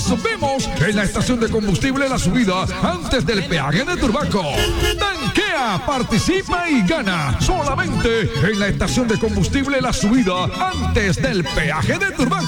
Nos vemos en la estación de combustible La Subida antes del peaje de Turbaco. Tanquea, participa y gana solamente en la estación de combustible La Subida antes del peaje de Turbaco.